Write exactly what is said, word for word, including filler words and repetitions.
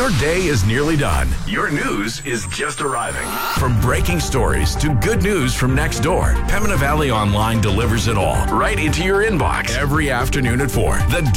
Your day is nearly done. Your news is just arriving. From breaking stories to good news from next door, Pembina Valley Online delivers it all right into your inbox every afternoon at four. The